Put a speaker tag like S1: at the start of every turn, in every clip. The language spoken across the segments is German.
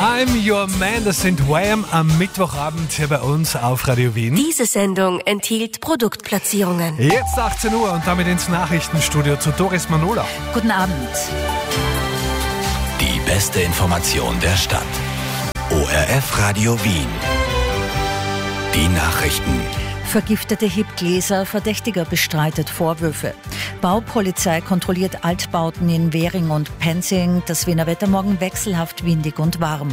S1: I'm Your Man, das sind Wham am Mittwochabend hier bei uns auf Radio Wien.
S2: Diese Sendung enthielt Produktplatzierungen.
S1: Jetzt 18 Uhr und damit ins Nachrichtenstudio zu Doris Manola.
S3: Guten Abend.
S4: Die beste Information der Stadt. ORF Radio Wien. Die Nachrichten.
S3: Vergiftete Hip-Gläser, Verdächtiger bestreitet Vorwürfe. Baupolizei kontrolliert Altbauten in Währing und Penzing. Das Wiener Wetter morgen wechselhaft windig und warm.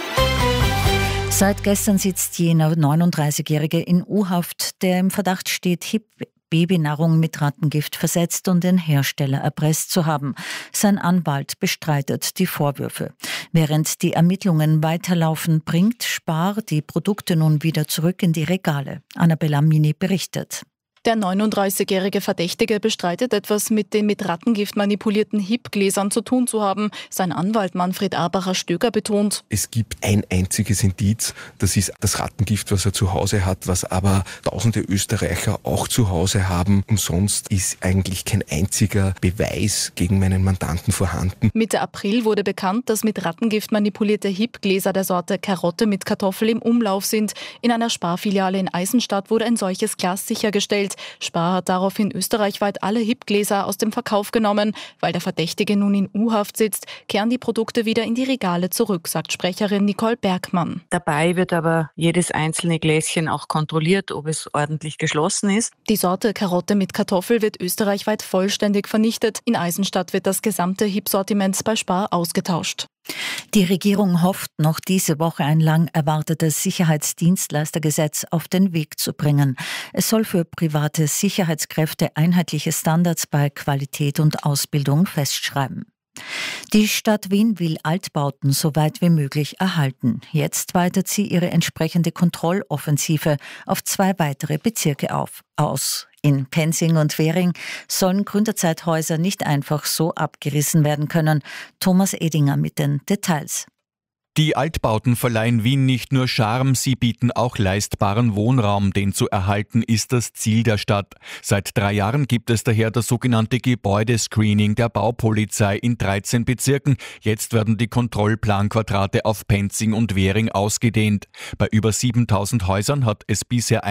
S3: Seit gestern sitzt jener 39-Jährige in U-Haft, der im Verdacht steht, Babynahrung mit Rattengift versetzt und den Hersteller erpresst zu haben. Sein Anwalt bestreitet die Vorwürfe. Während die Ermittlungen weiterlaufen, bringt Spar die Produkte nun wieder zurück in die Regale. Annabella Mini berichtet.
S5: Der 39-jährige Verdächtige bestreitet, etwas mit den mit Rattengift manipulierten Hip-Gläsern zu tun zu haben. Sein Anwalt Manfred Abacher-Stöger betont:
S6: Es gibt ein einziges Indiz, das ist das Rattengift, was er zu Hause hat, was aber tausende Österreicher auch zu Hause haben. Und sonst ist eigentlich kein einziger Beweis gegen meinen Mandanten vorhanden.
S5: Mitte April wurde bekannt, dass mit Rattengift manipulierte Hip-Gläser der Sorte Karotte mit Kartoffel im Umlauf sind. In einer Spar-Filiale in Eisenstadt wurde ein solches Glas sichergestellt. Spar hat daraufhin österreichweit alle Hip-Gläser aus dem Verkauf genommen. Weil der Verdächtige nun in U-Haft sitzt, kehren die Produkte wieder in die Regale zurück, sagt Sprecherin Nicole Bergmann.
S7: Dabei wird aber jedes einzelne Gläschen auch kontrolliert, ob es ordentlich geschlossen ist.
S5: Die Sorte Karotte mit Kartoffel wird österreichweit vollständig vernichtet. In Eisenstadt wird das gesamte Hip-Sortiment bei Spar ausgetauscht.
S3: Die Regierung hofft, noch diese Woche ein lang erwartetes Sicherheitsdienstleistergesetz auf den Weg zu bringen. Es soll für private Sicherheitskräfte einheitliche Standards bei Qualität und Ausbildung festschreiben. Die Stadt Wien will Altbauten so weit wie möglich erhalten. Jetzt weitet sie ihre entsprechende Kontrolloffensive auf 2 weitere Bezirke aus. In Penzing und Währing sollen Gründerzeithäuser nicht einfach so abgerissen werden können. Thomas Edinger mit den Details.
S8: Die Altbauten verleihen Wien nicht nur Charme, sie bieten auch leistbaren Wohnraum. Den zu erhalten ist das Ziel der Stadt. Seit 3 Jahren gibt es daher das sogenannte Gebäudescreening der Baupolizei in 13 Bezirken. Jetzt werden die Kontrollplanquadrate auf Penzing und Währing ausgedehnt. Bei über 7000 Häusern hat es bisher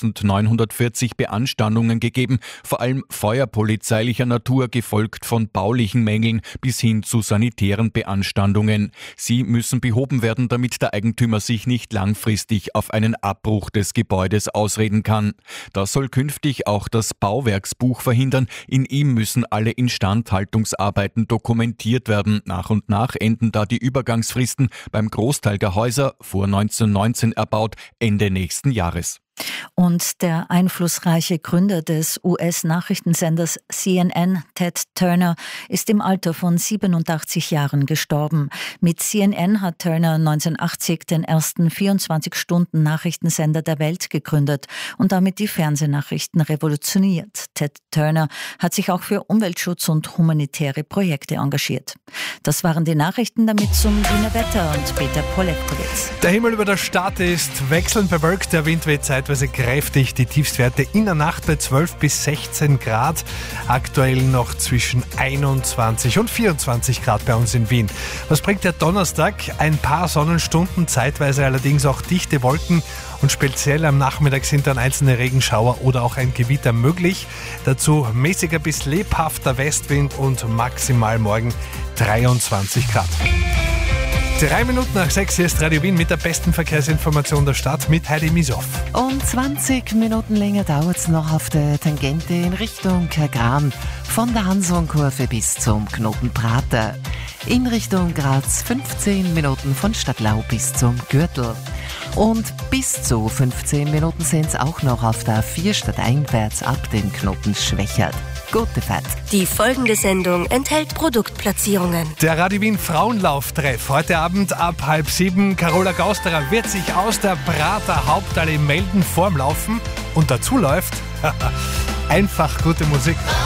S8: 1940 Beanstandungen gegeben, vor allem feuerpolizeilicher Natur, gefolgt von baulichen Mängeln bis hin zu sanitären Beanstandungen. Sie müssen behoben werden, damit der Eigentümer sich nicht langfristig auf einen Abbruch des Gebäudes ausreden kann. Das soll künftig auch das Bauwerksbuch verhindern. In ihm müssen alle Instandhaltungsarbeiten dokumentiert werden. Nach und nach enden da die Übergangsfristen beim Großteil der Häuser, vor 1919 erbaut, Ende nächsten Jahres.
S3: Und der einflussreiche Gründer des US-Nachrichtensenders CNN, Ted Turner, ist im Alter von 87 Jahren gestorben. Mit CNN hat Turner 1980 den ersten 24-Stunden-Nachrichtensender der Welt gegründet und damit die Fernsehnachrichten revolutioniert. Ted Turner hat sich auch für Umweltschutz und humanitäre Projekte engagiert. Das waren die Nachrichten, damit zum Wiener Wetter und Peter Polewkowitz.
S1: Der Himmel über der Stadt ist wechselnd bewölkt, der Wind weht zeitweise kräftig, die Tiefstwerte in der Nacht bei 12 bis 16 Grad, aktuell noch zwischen 21 und 24 Grad bei uns in Wien. Was bringt der Donnerstag? Ein paar Sonnenstunden, zeitweise allerdings auch dichte Wolken und speziell am Nachmittag sind dann einzelne Regenschauer oder auch ein Gewitter möglich. Dazu mäßiger bis lebhafter Westwind und maximal morgen 23 Grad. 3 Minuten nach 6, hier ist Radio Wien mit der besten Verkehrsinformation der Stadt mit Heidi Misoff.
S9: Und 20 Minuten länger dauert es noch auf der Tangente in Richtung Kagran, von der Hansonkurve bis zum Knoten Prater. In Richtung Graz 15 Minuten von Stadtlau bis zum Gürtel. Und bis zu 15 Minuten sind es auch noch auf der A4 stadteinwärts ab den Knoten Schwächert. Gute Fahrt.
S2: Die folgende Sendung enthält Produktplatzierungen.
S1: Der Radio Wien Frauenlauftreff heute Abend ab 6:30. Carola Gausterer wird sich aus der Prater Hauptallee melden vorm Laufen und dazu läuft einfach gute Musik.